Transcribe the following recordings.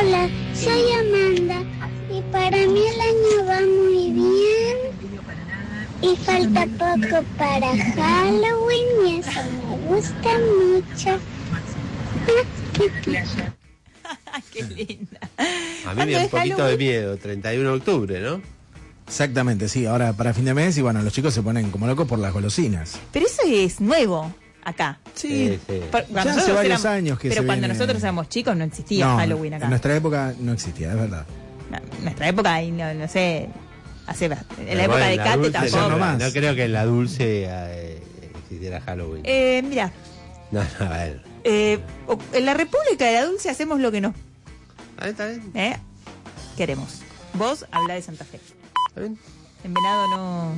Hola, soy Amanda y para mí el año va muy bien y falta poco para Halloween y eso me gusta mucho. Qué linda. A mí me da un poquito de miedo, 31 de octubre, ¿no? Exactamente, sí, ahora para fin de mes y bueno, los chicos se ponen como locos por las golosinas. Pero eso es nuevo acá. Sí, Ya hace varios años que pero se cuando viene... nosotros éramos chicos no existía Halloween acá. En nuestra época no existía, es verdad. En nuestra época, no sé, en la época de Cate tampoco. No creo que en la Dulce existiera Halloween. Mira. No, a ver. En la República de la Dulce hacemos lo que nos... Está bien. Queremos. Vos habla de Santa Fe. ¿Está bien? En Venado no...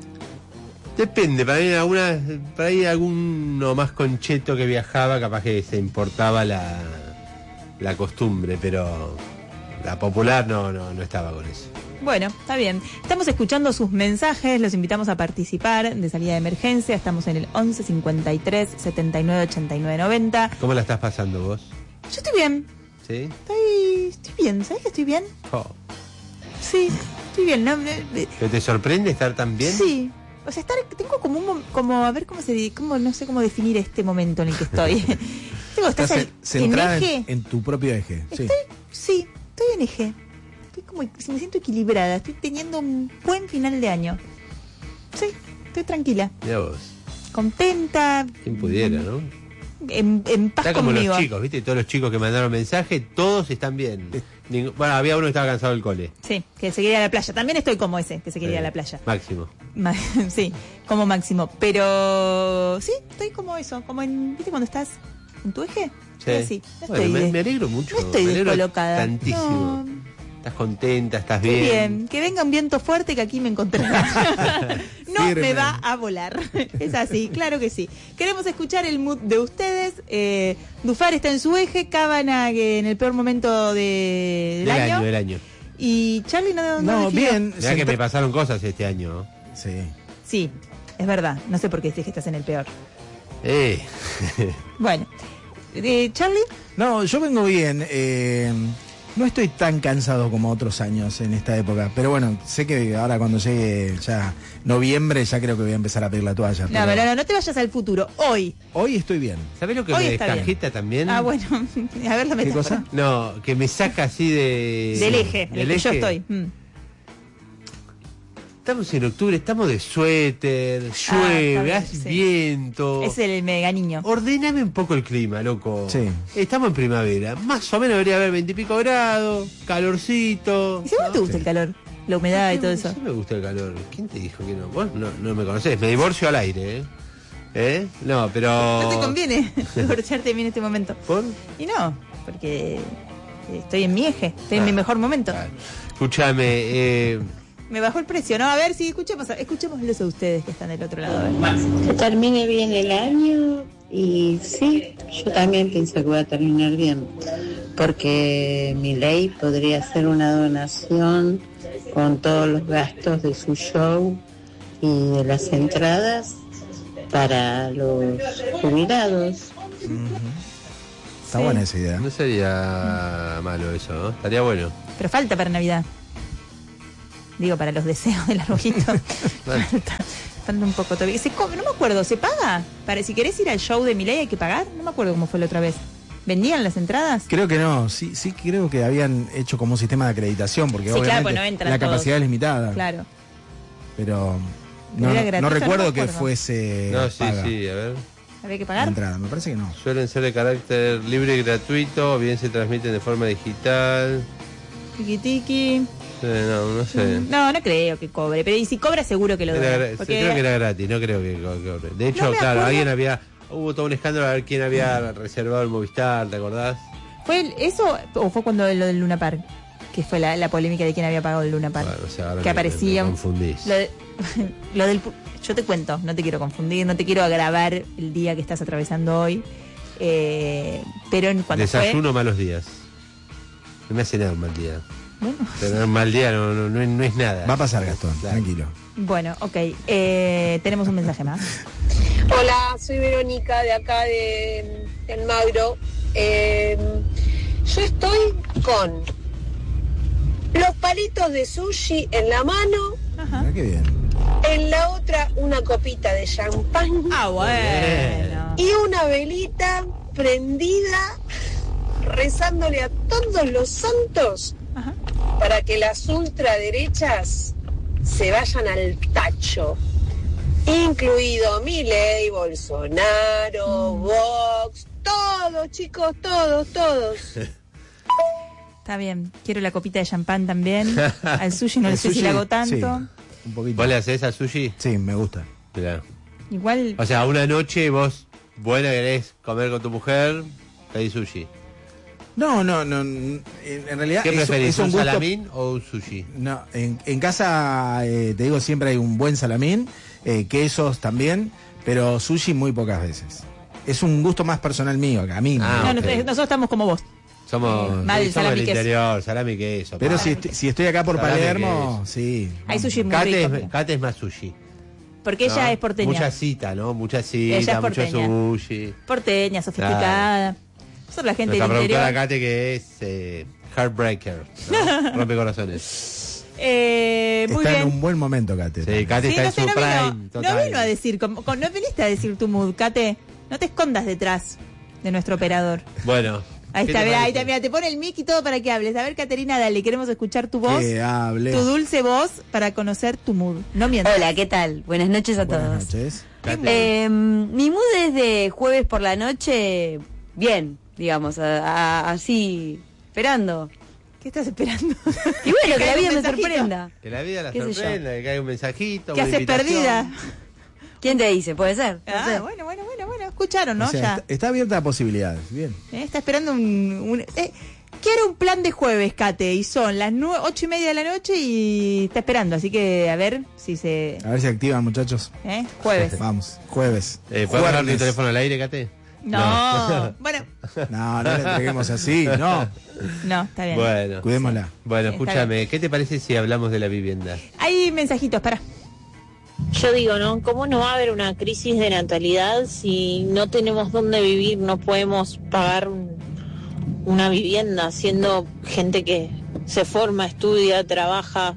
Depende, para ahí alguno más concheto que viajaba, capaz que se importaba la costumbre, pero la popular no estaba con eso. Bueno, está bien. Estamos escuchando sus mensajes, los invitamos a participar de Salida de Emergencia. Estamos en el 11 53 79 89 90. ¿Cómo la estás pasando vos? Yo estoy bien. ¿Sí? Estoy bien, ¿sabes que estoy bien? Oh. Sí, estoy bien. ¿Pero te sorprende estar tan bien? Sí. O sea, tengo como a ver no sé cómo definir este momento en el que estoy. Estás centrada en tu propio eje. Sí, estoy en eje. Me siento equilibrada, estoy teniendo un buen final de año. Sí, estoy tranquila. Mirá vos. Contenta. Quien pudiera, ¿no? En paz está como conmigo. Los chicos, ¿viste? Todos los chicos que mandaron mensaje, todos están bien. Bueno, había uno que estaba cansado del cole. Sí, que se quería ir a la playa. También estoy como ese, que se quería ir a la playa. Máximo. Sí, como Máximo. Pero sí, estoy como eso, como ¿viste cuando estás en tu eje? Sí. No estoy me alegro mucho. No estoy descolocada. Tantísimo. No. Estás contenta, estás bien. Bien. Que venga un viento fuerte que aquí me encontrará. No me va a volar. Es así, claro que sí. Queremos escuchar el mood de ustedes. Dufar está en su eje, Cábana en el peor momento del año. Y Charlie no bien. Mirá que me pasaron cosas este año. Sí, es verdad. No sé por qué dices que estás en el peor. Bueno. ¿Charlie? No, yo vengo bien. No estoy tan cansado como otros años en esta época, pero bueno, sé que ahora cuando llegue ya noviembre ya creo que voy a empezar a pedir la toalla. No te vayas al futuro, hoy estoy bien. ¿Sabés lo que me descajeta también? Bueno, a ver la metáfora. ¿Qué cosa? No, que me saca así del eje, en el que yo estoy. Estamos en octubre, estamos de suéter, llueve, hace viento. Es el mega niño. Ordename un poco el clima, loco. Sí. Estamos en primavera, más o menos debería haber 20 y pico grados, calorcito. ¿Y si vos te gusta el calor? La humedad y todo eso. Sí me gusta el calor. ¿Quién te dijo que no? Vos no me conocés, me divorcio al aire, No, pero... No te conviene divorciarte en este momento. ¿Por? Y no, porque estoy en mi eje, estoy en mi mejor momento. Escúchame, me bajó el precio, ¿no? A ver, si escuchémoslos a ustedes que están del otro lado. A ver. Que termine bien el año y sí, yo también pienso que voy a terminar bien, porque Milei podría hacer una donación con todos los gastos de su show y de las entradas para los jubilados. Está buena esa idea. no sería malo eso, ¿no? Estaría bueno. Pero falta para Navidad. Digo, para los deseos del arbolito. Falta un poco todavía. No me acuerdo, ¿se paga? Si querés ir al show de Milei hay que pagar. No me acuerdo cómo fue la otra vez. ¿Vendían las entradas? Creo que no, sí creo que habían hecho como un sistema de acreditación, porque obviamente la capacidad es limitada. Claro. Pero no recuerdo que fuese. No, sí, a ver. ¿Había que pagar? La entrada, me parece que no. Suelen ser de carácter libre y gratuito, o bien se transmiten de forma digital. Tiki. No sé. No creo que cobre, pero y si cobra seguro que lo doy. Creo que era gratis, no creo que cobre. De hecho, claro, hubo todo un escándalo a ver quién había reservado el Movistar, ¿te acordás? ¿Fue eso o fue cuando lo del Luna Park? Que fue la polémica de quién había pagado el Luna Park. Bueno, o sea, ahora que aparecía. Me confundís. Lo del... Yo te cuento, no te quiero confundir, no te quiero agravar el día que estás atravesando hoy. Pero cuando Desayuno malos días. No me hace nada un mal día. Bueno. Pero un mal día no es nada. Va a pasar, Gastón, claro. Tranquilo. Bueno, ok. Tenemos un mensaje más. Hola, soy Verónica de acá de El Magro. Yo estoy con los palitos de sushi en la mano. Ajá. Mirá qué bien. En la otra, una copita de champán. Ah, bueno. Y una velita prendida, rezándole a todos los santos. Ajá. Para que las ultraderechas se vayan al tacho. Incluido Milei, Bolsonaro, Vox, todos, chicos, todos. Está bien. Quiero la copita de champán también. Al sushi no le sé si le hago tanto. Sí, un poquito. ¿Vos le hacés al sushi? Sí, me gusta. Mirá. Igual. O sea, una noche vos, buena, querés comer con tu mujer, pedís sushi. No, en realidad ¿Qué preferís, es un un gusto. salamín o un sushi? No, en casa, te digo, siempre hay un buen salamín, quesos también, pero sushi muy pocas veces. Es un gusto más personal mío, que a mí. Ah, No, ok. nosotros estamos como vos. Somos, Mal, somos salami, del queso. interior, salami queso. Pero pa. si estoy acá por Salame, Palermo, queso. sí. Hay sushi muy Cate, rico. Cate es más sushi. Porque ella ¿no? es porteña. Mucha cita, ¿no? Mucha Ella es cita, mucho porteña. sushi. Porteña, sofisticada. Nosotros la gente Nuestra del productora interior. Cate que es Heartbreaker, ¿no? Rompe corazones. Muy Está bien. en un buen momento, Cate. Sí, Cate Sí, está no en sé, su no prime, vino, total. no vino a decir, no viniste a decir tu mood, Cate. No te escondas detrás de nuestro operador. Bueno. Ahí ¿qué está, te mira, parece? te pone el mic y todo para que hables. A ver, Caterina, dale, queremos escuchar tu voz, Que hable. tu dulce voz para conocer tu mood. No mientas. Hola, ¿qué tal? Buenas noches a Buenas todos. noches. Cate. Mi mood es de jueves por la noche, bien, digamos, así, esperando. ¿Qué estás esperando? Y bueno, que la caiga vida un me mensajito. sorprenda. Que la vida la ¿Qué sé yo? sorprenda, que caiga un mensajito, ¿Qué una haces invitación. perdida? ¿Quién te dice? Puede ser. puede Ah, ser. bueno. Escucharon, ¿no? O sea, Ya. está abierta a posibilidades. Bien. Está esperando quiero un plan de jueves, Cate, y son las 8:30 de la noche y está esperando, así que a ver si se... A ver si activan, muchachos. Jueves. Vamos, jueves. ¿Puedo dejar tu Jueves. teléfono al aire, Cate? No. Bueno, No le entreguemos así, no. no, está bien. Bueno. Cuidémosla. Bueno, Sí, está escúchame, ¿qué te parece si hablamos de la vivienda? Hay mensajitos, para. Yo digo, ¿no? ¿Cómo no va a haber una crisis de natalidad si no tenemos dónde vivir, no podemos pagar una vivienda, siendo gente que se forma, estudia, trabaja,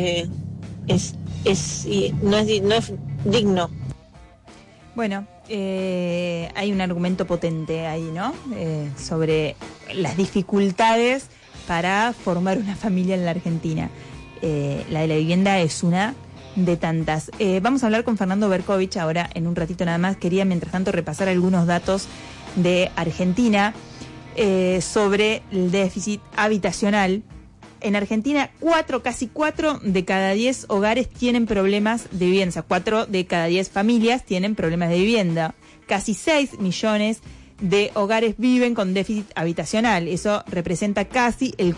no es digno? Bueno, hay un argumento potente ahí, ¿no? Sobre las dificultades para formar una familia en la Argentina. La de la vivienda es una de tantas. Vamos a hablar con Fernando Berkovich ahora en un ratito nada más. Quería mientras tanto repasar algunos datos de Argentina sobre el déficit habitacional. En Argentina, casi 4 de cada 10 hogares tienen problemas de vivienda. O sea, 4 de cada 10 familias tienen problemas de vivienda. Casi 6 millones de hogares viven con déficit habitacional. Eso representa casi el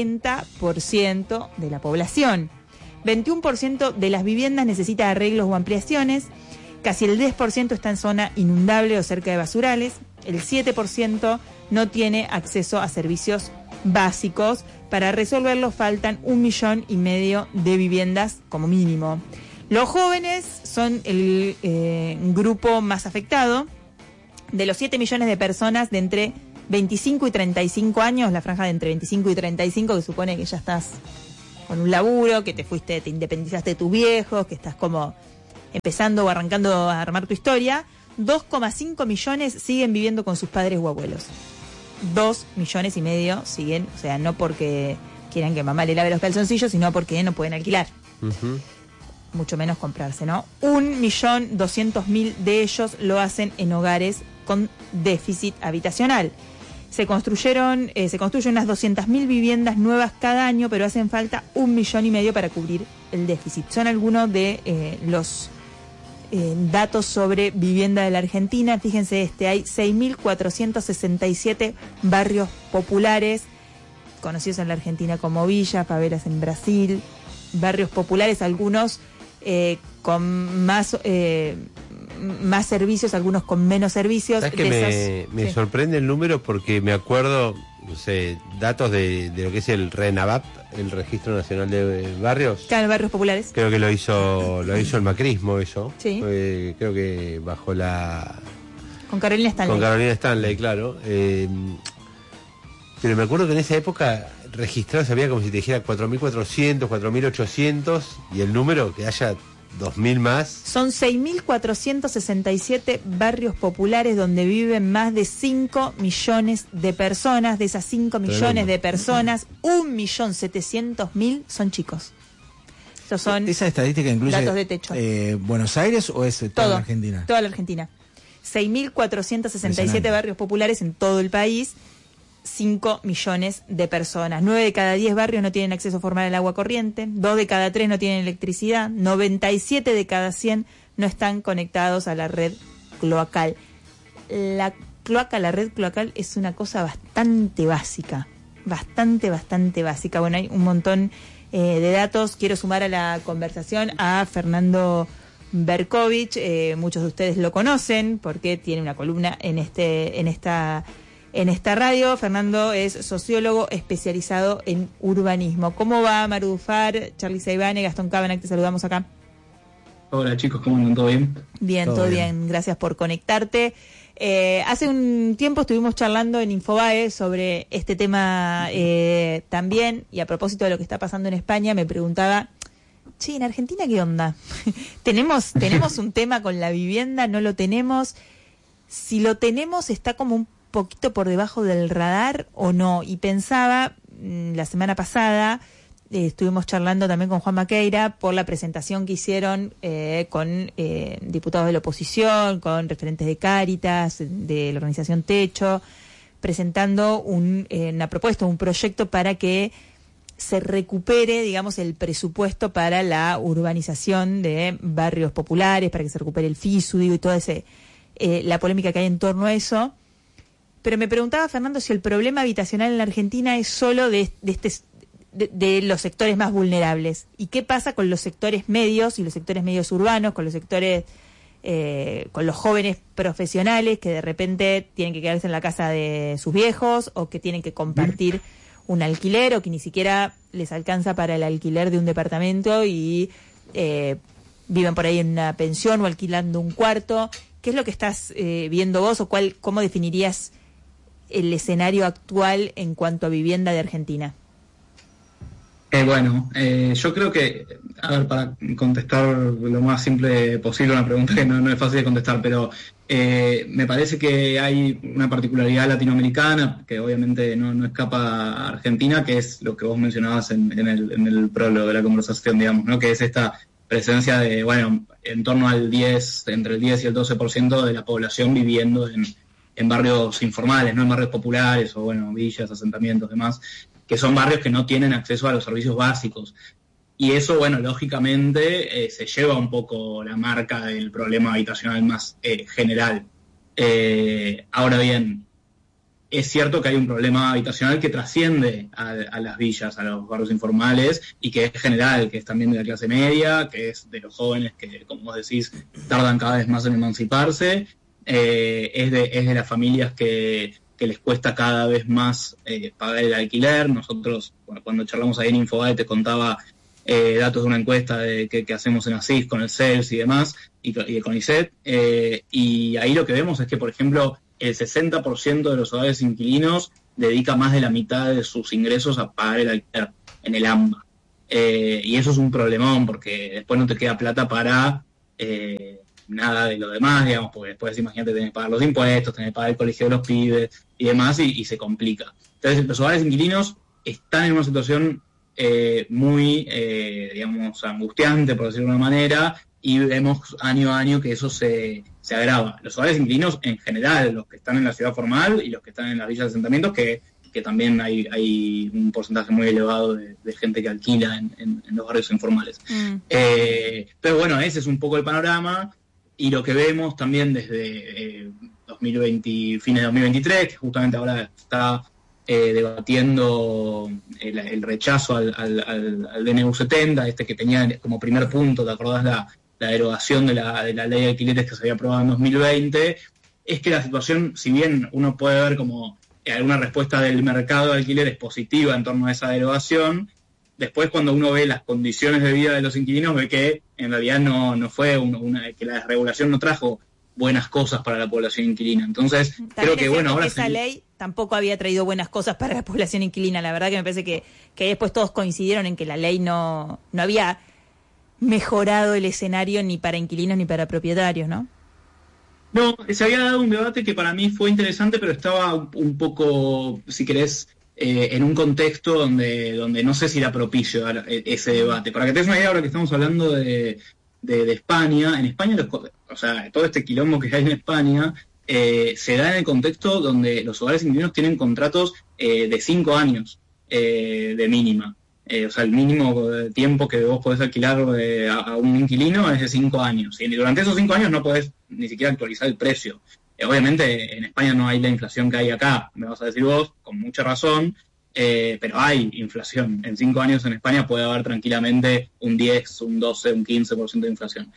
40% de la población. 21% de las viviendas necesita arreglos o ampliaciones. Casi el 10% está en zona inundable o cerca de basurales. El 7% no tiene acceso a servicios básicos. Para resolverlo faltan 1,5 millones de viviendas como mínimo. Los jóvenes son el grupo más afectado. De los 7 millones de personas de entre 25 y 35 años, la franja de entre 25 y 35, que supone que ya estás con un laburo, que te independizaste de tus viejos, que estás como empezando o arrancando a armar tu historia, 2,5 millones siguen viviendo con sus padres o abuelos. 2,5 millones siguen, o sea, no porque quieran que mamá le lave los calzoncillos, sino porque no pueden alquilar. Ujú. Mucho menos comprarse, ¿no? 1.200.000 de ellos lo hacen en hogares con déficit habitacional. Se construyen unas 200.000 viviendas nuevas cada año, pero hacen falta 1,5 millones para cubrir el déficit. Son algunos de los datos sobre vivienda de la Argentina. Fíjense hay 6.467 barrios populares, conocidos en la Argentina como villas, favelas en Brasil, barrios populares, algunos con más servicios, algunos con menos servicios. ¿Sabes que me sorprende el número? Porque me acuerdo, no sé, datos de lo que es el RENAVAP, el Registro Nacional de Barrios. Claro, barrios populares. Creo que lo hizo el macrismo eso. Sí. Creo que bajo Con Carolina Stanley. Con Carolina Stanley, claro. Pero me acuerdo que en esa época registrados había como si te dijera 4.400, 4.800 y el número que haya 2.000 más. Son 6.467 barrios populares donde viven más de 5 millones de personas. De esas 5 millones de personas, 1.700.000 son chicos. Estos son ¿Esa estadística incluye datos de techo. Buenos Aires o es toda la Argentina? Toda la Argentina. 6.467 barrios populares en todo el país. 5 millones de personas. 9 de cada 10 barrios no tienen acceso formal al agua corriente, 2 de cada 3 no tienen electricidad, 97 de cada 100 no están conectados a la red cloacal. La red cloacal es una cosa bastante básica, bastante básica. Bueno, hay un montón de datos. Quiero sumar a la conversación a Fernando Berkovich. Muchos de ustedes lo conocen porque tiene una columna en esta radio. Fernando es sociólogo especializado en urbanismo. ¿Cómo va, Maru Dufar, Charly Seibane, Gastón Cabanach? Te saludamos acá. Hola chicos, ¿cómo andan? ¿Todo bien? Bien, todo bien. Gracias por conectarte. Hace un tiempo estuvimos charlando en Infobae sobre este tema también, y a propósito de lo que está pasando en España, me preguntaba, che, ¿en Argentina qué onda? ¿Tenemos un tema con la vivienda? ¿No lo tenemos? Si lo tenemos, ¿está como un poquito por debajo del radar o no? Y pensaba, la semana pasada estuvimos charlando también con Juan Maqueira por la presentación que hicieron con diputados de la oposición, con referentes de Cáritas, de la organización Techo, presentando una propuesta, un proyecto para que se recupere, digamos, el presupuesto para la urbanización de barrios populares, para que se recupere el FISU, y toda la polémica que hay en torno a eso. Pero me preguntaba, Fernando, si el problema habitacional en la Argentina es solo de los sectores más vulnerables. ¿Y qué pasa con los sectores medios y los sectores medios urbanos, con los sectores, con los jóvenes profesionales que de repente tienen que quedarse en la casa de sus viejos o que tienen que compartir un alquiler o que ni siquiera les alcanza para el alquiler de un departamento y viven por ahí en una pensión o alquilando un cuarto? ¿Qué es lo que estás viendo vos o cómo definirías el escenario actual en cuanto a vivienda de Argentina? Yo creo que, para contestar lo más simple posible, una pregunta que no es fácil de contestar, pero me parece que hay una particularidad latinoamericana que obviamente no escapa a Argentina, que es lo que vos mencionabas en el prólogo de la conversación, digamos, ¿no? Que es esta presencia de, en torno al entre el 10 y el 12% de la población viviendo en barrios informales, no en barrios populares o villas, asentamientos, demás, que son barrios que no tienen acceso a los servicios básicos. Y eso, lógicamente se lleva un poco la marca del problema habitacional más general. Ahora bien, es cierto que hay un problema habitacional que trasciende a las villas, a los barrios informales, y que es general, que es también de la clase media, que es de los jóvenes que, como vos decís, tardan cada vez más en emanciparse, es de las familias que les cuesta cada vez más pagar el alquiler. Nosotros, cuando charlamos ahí en Infobae, te contaba datos de una encuesta que hacemos en ASIS con el CELS y demás, y el CONICET, y ahí lo que vemos es que, por ejemplo, el 60% de los hogares inquilinos dedica más de la mitad de sus ingresos a pagar el alquiler en el AMBA. Y eso es un problemón, porque después no te queda plata para nada de lo demás, digamos, porque después, imagínate, tenés que pagar los impuestos, tenés que pagar el colegio de los pibes y demás, y se complica. Entonces, los hogares inquilinos están en una situación muy, angustiante, por decirlo de una manera, y vemos año a año que eso se agrava. Los hogares inquilinos en general, los que están en la ciudad formal y los que están en las villas de asentamientos, que también hay un porcentaje muy elevado de gente que alquila en los barrios informales. Pero ese es un poco el panorama, y lo que vemos también desde 2020, fines de 2023, que justamente ahora está debatiendo el rechazo al DNU 70, que tenía como primer punto, ¿te acordás? La derogación de la ley de alquileres que se había aprobado en 2020, es que la situación, si bien uno puede ver como alguna respuesta del mercado de alquileres positiva en torno a esa derogación, después cuando uno ve las condiciones de vida de los inquilinos, ve que en realidad no fue que la desregulación no trajo buenas cosas para la población inquilina. Entonces, también creo que bueno, ahora esa ley tampoco había traído buenas cosas para la población inquilina. La verdad que me parece que después todos coincidieron en que la ley no había mejorado el escenario ni para inquilinos ni para propietarios, ¿no? No, se había dado un debate que para mí fue interesante, pero estaba un poco, si querés, en un contexto donde no sé si era propicio ese debate. Para que te des una idea, ahora que estamos hablando de España, en España, todo este quilombo que hay en España se da en el contexto donde los hogares inquilinos tienen contratos de 5 años de mínima. El mínimo tiempo que vos podés alquilar a un inquilino es de 5 años. Y durante esos 5 años no podés ni siquiera actualizar el precio. Obviamente en España no hay la inflación que hay acá, me vas a decir vos, con mucha razón, pero hay inflación. En 5 años en España puede haber tranquilamente un 10, un 12, un 15% de inflación.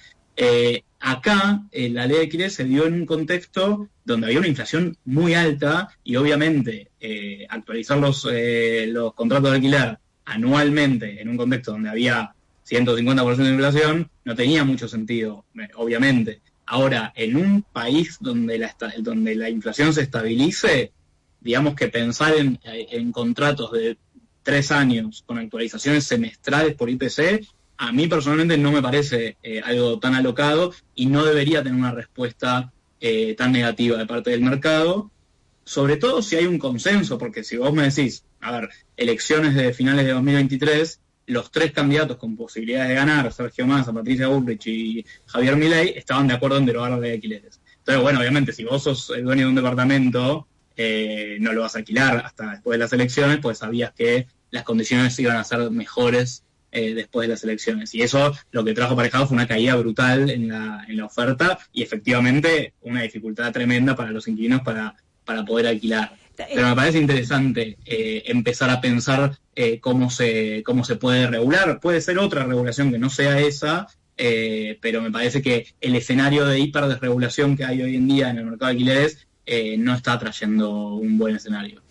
Acá la ley de alquiler se dio en un contexto donde había una inflación muy alta y obviamente actualizar los contratos de alquiler anualmente en un contexto donde había 150% de inflación no tenía mucho sentido, obviamente. Ahora, en un país donde la inflación se estabilice, digamos que pensar en contratos de 3 años con actualizaciones semestrales por IPC, a mí personalmente no me parece algo tan alocado y no debería tener una respuesta tan negativa de parte del mercado, sobre todo si hay un consenso, porque si vos me decís, a ver, elecciones de finales de 2023, los 3 candidatos con posibilidades de ganar, Sergio Massa, Patricia Bullrich y Javier Milei, estaban de acuerdo en derogar la ley de alquileres. Entonces, bueno, obviamente, si vos sos el dueño de un departamento, no lo vas a alquilar hasta después de las elecciones, pues sabías que las condiciones iban a ser mejores después de las elecciones. Y eso lo que trajo aparejado fue una caída brutal en la oferta y efectivamente una dificultad tremenda para los inquilinos para poder alquilar. Pero me parece interesante empezar a pensar cómo se puede regular. Puede ser otra regulación que no sea esa, pero me parece que el escenario de hiperdesregulación que hay hoy en día en el mercado de alquileres no está trayendo un buen escenario.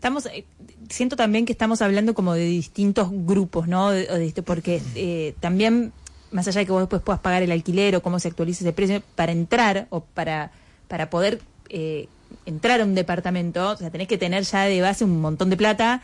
Siento también que estamos hablando como de distintos grupos, ¿no? Porque también, más allá de que vos después puedas pagar el alquiler o cómo se actualiza ese precio, para entrar o para poder entrar a un departamento, o sea, tenés que tener ya de base un montón de plata,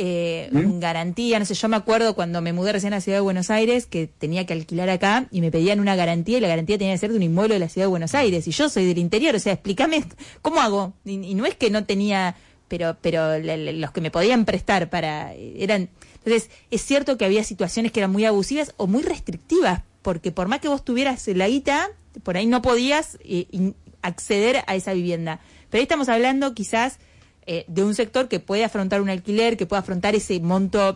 garantía, no sé, yo me acuerdo cuando me mudé recién a la ciudad de Buenos Aires que tenía que alquilar acá y me pedían una garantía y la garantía tenía que ser de un inmueble de la ciudad de Buenos Aires y yo soy del interior, o sea, explícame cómo hago, y no es que no tenía, pero los que me podían prestar eran, entonces es cierto que había situaciones que eran muy abusivas o muy restrictivas, porque por más que vos tuvieras la guita, por ahí no podías acceder a esa vivienda. Pero ahí estamos hablando quizás de un sector que puede afrontar un alquiler, que puede afrontar ese monto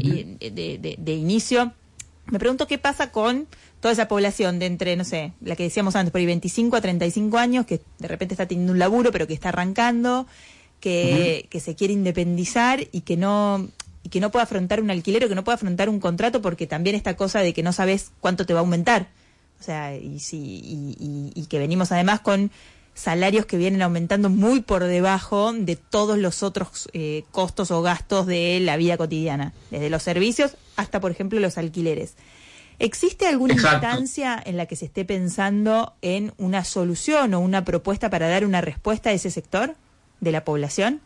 de inicio. Me pregunto qué pasa con toda esa población de entre, no sé, la que decíamos antes, por ahí 25 a 35 años, que de repente está teniendo un laburo, pero que está arrancando, que se quiere independizar y que no puede afrontar un alquiler o que no puede afrontar un contrato, porque también esta cosa de que no sabes cuánto te va a aumentar. O sea, y que venimos además con salarios que vienen aumentando muy por debajo de todos los otros costos o gastos de la vida cotidiana, desde los servicios hasta, por ejemplo, los alquileres. ¿Existe alguna instancia en la que se esté pensando en una solución o una propuesta para dar una respuesta a ese sector de la población?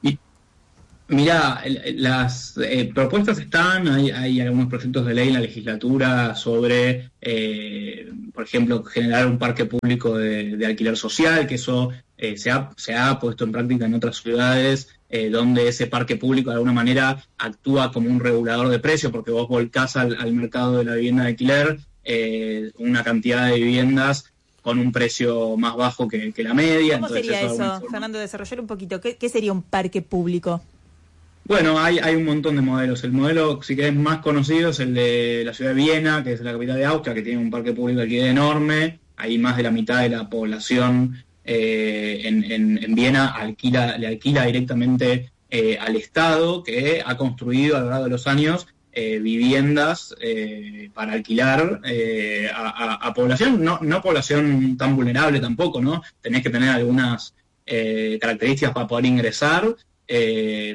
Mira, las propuestas están, hay algunos proyectos de ley en la legislatura sobre, por ejemplo, generar un parque público de alquiler social, que eso se ha puesto en práctica en otras ciudades, donde ese parque público de alguna manera actúa como un regulador de precios, porque vos volcás al mercado de la vivienda de alquiler una cantidad de viviendas con un precio más bajo que la media. ¿Cómo sería eso, Fernando? Desarrollar un poquito. ¿Qué sería un parque público? Bueno, hay un montón de modelos. El modelo, si querés, más conocido es el de la ciudad de Viena, que es la capital de Austria, que tiene un parque público de alquiler enorme. Ahí más de la mitad de la población en Viena le alquila directamente al Estado, que ha construido a lo largo de los años viviendas para alquilar a población, no población tan vulnerable tampoco, ¿no? Tenés que tener algunas características para poder ingresar.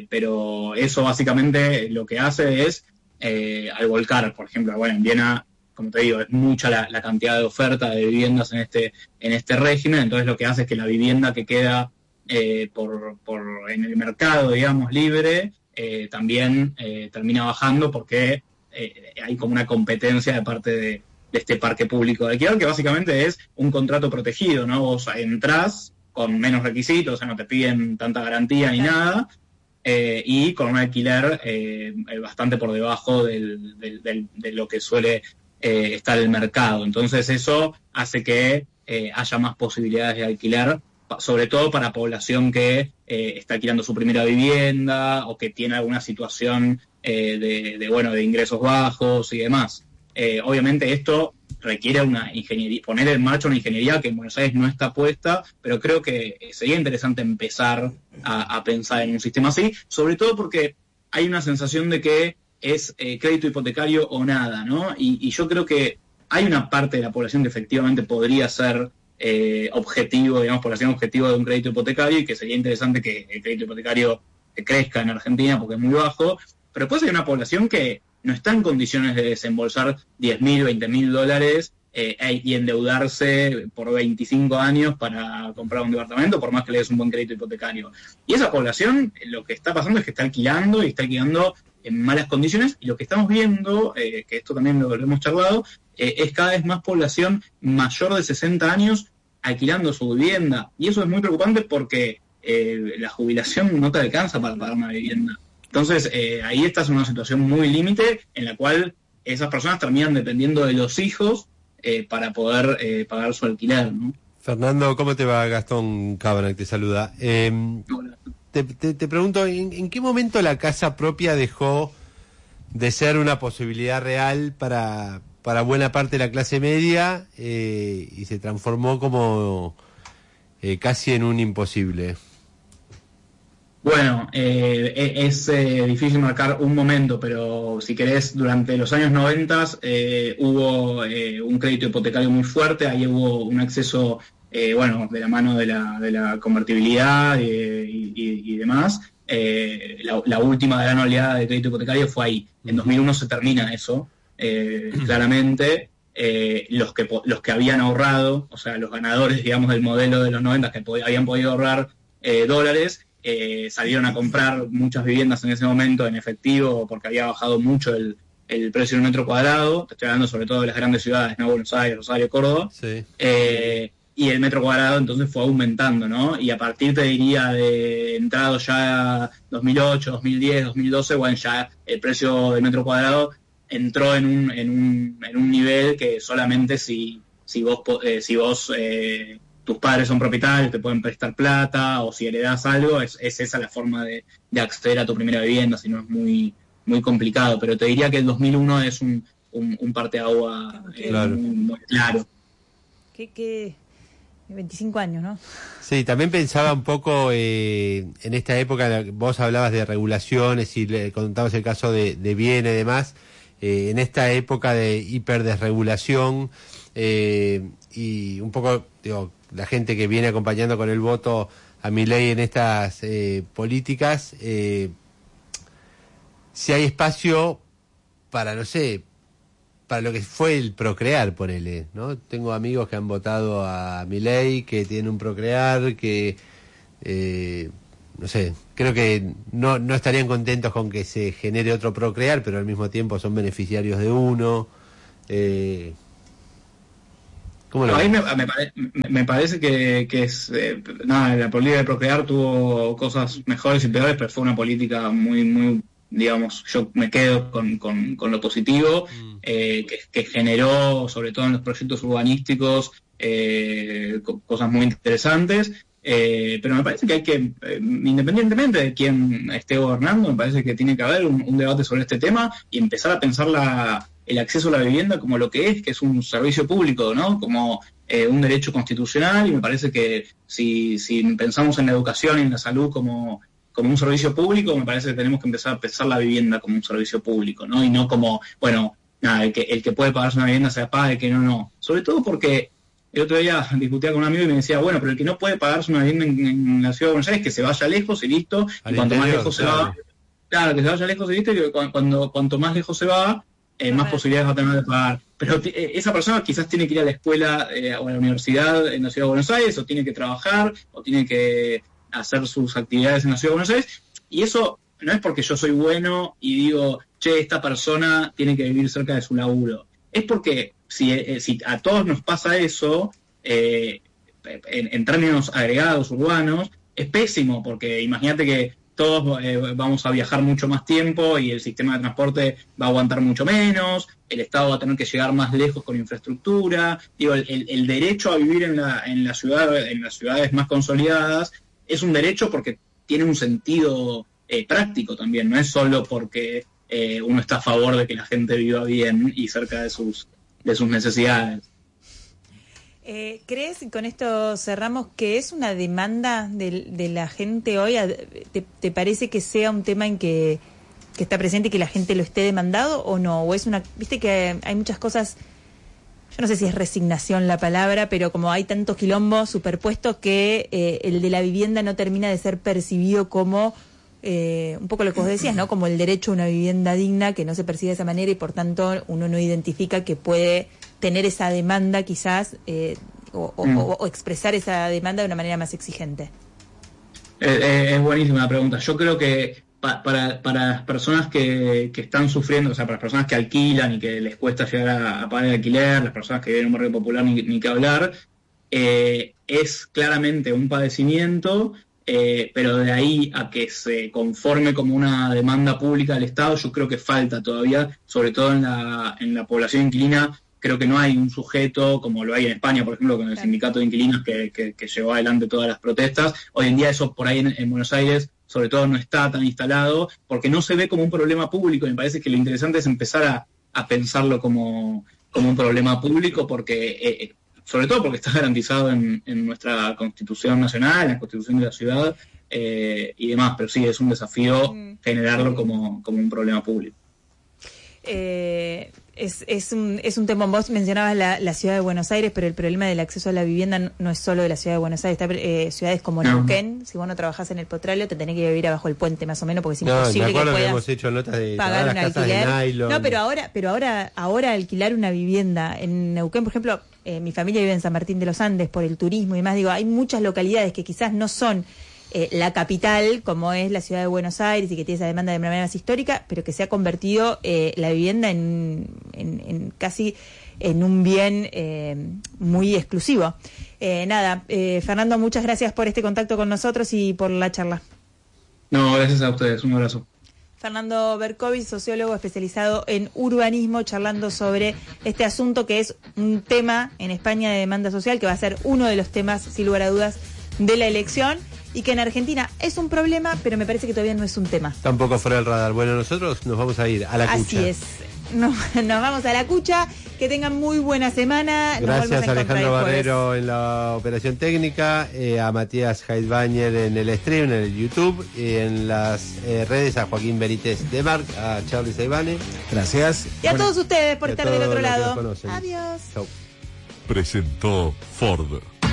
Pero eso básicamente lo que hace es, al volcar, por ejemplo, bueno, en Viena como te digo, es mucha la cantidad de oferta de viviendas en este régimen, entonces lo que hace es que la vivienda que queda en el mercado, digamos, libre, también termina bajando porque hay como una competencia de parte de este parque público de alquiler, que básicamente es un contrato protegido, ¿no? Vos entrás con menos requisitos, o sea, no te piden tanta garantía ni nada, y con un alquiler bastante por debajo de lo que suele estar el mercado. Entonces eso hace que haya más posibilidades de alquiler, sobre todo para población que está alquilando su primera vivienda o que tiene alguna situación de ingresos bajos y demás. Obviamente esto requiere una ingeniería, poner en marcha una ingeniería que en Buenos Aires no está puesta, pero creo que sería interesante empezar a pensar en un sistema así, sobre todo porque hay una sensación de que es crédito hipotecario o nada, ¿no? Y yo creo que hay una parte de la población que efectivamente podría ser objetivo, digamos, población objetivo de un crédito hipotecario, y que sería interesante que el crédito hipotecario crezca en Argentina porque es muy bajo, pero después hay una población que no está en condiciones de desembolsar $10.000, $20.000 y endeudarse por 25 años para comprar un departamento, por más que le des un buen crédito hipotecario. Y esa población, lo que está pasando es que está alquilando y está alquilando en malas condiciones, y lo que estamos viendo, que esto también lo hemos charlado, es cada vez más población mayor de 60 años alquilando su vivienda. Y eso es muy preocupante porque la jubilación no te alcanza para pagar una vivienda. Entonces, ahí estás en una situación muy límite en la cual esas personas terminan dependiendo de los hijos para poder pagar su alquiler, ¿no? Fernando, ¿cómo te va? Gastón Cábana, te saluda. Te pregunto, ¿en qué momento la casa propia dejó de ser una posibilidad real para buena parte de la clase media y se transformó como casi en un imposible? Bueno, es difícil marcar un momento, pero si querés, durante los años 90 hubo un crédito hipotecario muy fuerte, ahí hubo un acceso, de la mano de la convertibilidad y demás. La última gran oleada de crédito hipotecario fue ahí. En 2001 se termina eso, claramente. Los que habían ahorrado, o sea, los ganadores, digamos, del modelo de los 90 que habían podido ahorrar dólares, salieron a comprar muchas viviendas en ese momento en efectivo porque había bajado mucho el precio de un metro cuadrado. Te estoy hablando sobre todo de las grandes ciudades, ¿no? Buenos Aires, Rosario, Córdoba. Sí. Y el metro cuadrado entonces fue aumentando, ¿no? Y a partir, te diría, de entrado ya 2008, 2010, 2012, bueno, ya el precio del metro cuadrado entró en un nivel que solamente si vos tus padres son propietarios, te pueden prestar plata, o si heredás algo, es esa la forma de acceder a tu primera vivienda, si no es muy, muy complicado. Pero te diría que el 2001 es un parteaguas claro. Muy claro. ¿Qué? 25 años, ¿no? Sí, también pensaba un poco en esta época, vos hablabas de regulaciones y le contabas el caso de Viena y demás, en esta época de hiperdesregulación y un poco, digo, la gente que viene acompañando con el voto a Milei en estas políticas, si hay espacio para, no sé, para lo que fue el Procrear, ponele, ¿no? Tengo amigos que han votado a Milei, que tienen un Procrear, que, no sé, creo que no estarían contentos con que se genere otro Procrear, pero al mismo tiempo son beneficiarios de uno. ¿Cómo lo ves? Me parece que es... la política de Procrear tuvo cosas mejores y peores, pero fue una política muy, muy... digamos, yo me quedo con lo positivo, que generó, sobre todo en los proyectos urbanísticos, cosas muy interesantes, pero me parece que hay que, independientemente de quién esté gobernando, me parece que tiene que haber un debate sobre este tema y empezar a pensar el acceso a la vivienda como lo que es un servicio público, ¿no? Como un derecho constitucional, y me parece que si pensamos en la educación y en la salud como un servicio público, me parece que tenemos que empezar a pensar la vivienda como un servicio público, ¿no? Y no como, bueno, nada, el que puede pagarse una vivienda se la paga, el que no. Sobre todo porque el otro día discutía con un amigo y me decía, bueno, pero el que no puede pagarse una vivienda en la ciudad de Buenos Aires, que se vaya lejos y listo, y cuanto más lejos se va, claro, que se vaya lejos y listo, y cuanto más lejos se va, más posibilidades va a tener de pagar. Pero esa persona quizás tiene que ir a la escuela o a la universidad en la Ciudad de Buenos Aires, o tiene que trabajar, o tiene que hacer sus actividades en la Ciudad de Buenos Aires, y eso no es porque yo soy bueno y digo, che, esta persona tiene que vivir cerca de su laburo. Es porque si a todos nos pasa eso, en términos agregados urbanos, es pésimo, porque imagínate que todos vamos a viajar mucho más tiempo y el sistema de transporte va a aguantar mucho menos, el Estado va a tener que llegar más lejos con infraestructura. Digo, el derecho a vivir en la ciudad, en las ciudades más consolidadas, es un derecho porque tiene un sentido práctico también, no es solo porque uno está a favor de que la gente viva bien y cerca de sus necesidades. ¿Crees, y con esto cerramos, que es una demanda de la gente hoy? ¿Te parece que sea un tema en que está presente y que la gente lo esté demandado o no? ¿O es viste que hay muchas cosas, yo no sé si es resignación la palabra, pero como hay tantos quilombos superpuestos que el de la vivienda no termina de ser percibido como un poco lo que vos decías, ¿no? Como el derecho a una vivienda digna, que no se percibe de esa manera y por tanto uno no identifica que puede tener esa demanda quizás o expresar esa demanda de una manera más exigente. Es buenísima la pregunta. Yo creo que para las personas que están sufriendo, o sea, para las personas que alquilan y que les cuesta llegar a pagar el alquiler, las personas que viven en un barrio popular ni que hablar, es claramente un padecimiento. Pero de ahí a que se conforme como una demanda pública del Estado, yo creo que falta todavía, sobre todo en la población inquilina. Creo que no hay un sujeto, como lo hay en España, por ejemplo, con el sindicato de inquilinos que llevó adelante todas las protestas. Hoy en día eso por ahí en Buenos Aires, sobre todo, no está tan instalado, porque no se ve como un problema público. Me parece que lo interesante es empezar a pensarlo como un problema público, porque sobre todo porque está garantizado en nuestra Constitución Nacional, en la Constitución de la ciudad y demás, pero sí, es un desafío generarlo como un problema público. Es un tema, vos mencionabas la ciudad de Buenos Aires, pero el problema del acceso a la vivienda no es solo de la ciudad de Buenos Aires, está ciudades como Neuquén. Si vos no trabajás en el Potrero, te tenés que vivir abajo el puente más o menos, porque es imposible que puedas hemos hecho notas de pagar un alquiler. Nylon. No, pero ahora alquilar una vivienda en Neuquén, por ejemplo, mi familia vive en San Martín de los Andes por el turismo y demás, digo, hay muchas localidades que quizás no son la capital, como es la ciudad de Buenos Aires y que tiene esa demanda de manera más histórica, pero que se ha convertido la vivienda en casi en un bien muy exclusivo. Fernando, muchas gracias por este contacto con nosotros y por la charla. No, gracias a ustedes, un abrazo. Fernando Berkovich, sociólogo especializado en urbanismo, charlando sobre este asunto que es un tema en España de demanda social, que va a ser uno de los temas, sin lugar a dudas, de la elección, y que en Argentina es un problema, pero me parece que todavía no es un tema. Tampoco fuera del radar. Bueno, nosotros nos vamos a ir a la cucha. Así es. Nos vamos a la cucha. Que tengan muy buena semana. Gracias a Alejandro Barrero en la operación técnica, a Matías Heidbañer en el stream, en el YouTube, y en las redes a Joaquín Benítez de Marc, a Charlie Seibane. Gracias. Y a todos ustedes por estar del otro lado. Adiós. Chau. Presentó Ford.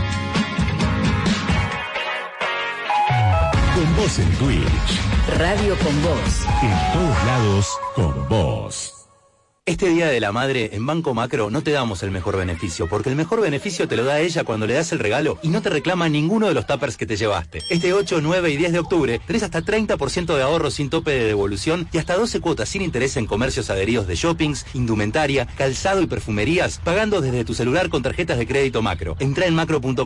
Con vos en Twitch. Radio con vos. En todos lados, con vos. Este Día de la Madre, en Banco Macro, no te damos el mejor beneficio, porque el mejor beneficio te lo da ella cuando le das el regalo y no te reclama ninguno de los tuppers que te llevaste. Este 8, 9 y 10 de octubre tenés hasta 30% de ahorro sin tope de devolución y hasta 12 cuotas sin interés en comercios adheridos de shoppings, indumentaria, calzado y perfumerías, pagando desde tu celular con tarjetas de crédito Macro. Entrá en macro.com.